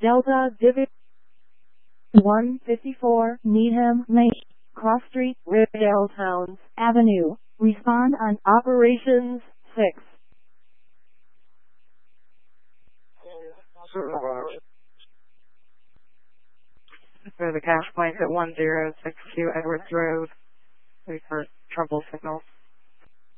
Delta Divot 154, Needham Lane, Cross Street, Riverdale Towns Avenue. Respond on Operations 6. For the cash point at 1062 Edwards Road. We've heard trouble signals.